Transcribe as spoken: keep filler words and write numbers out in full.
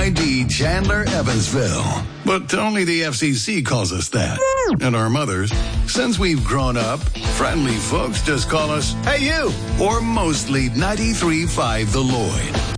I D Chandler Evansville. But only the F C C calls us that. And our mothers, since we've grown up, friendly folks just call us, "Hey, you!" Or mostly ninety-three point five The Lloyd.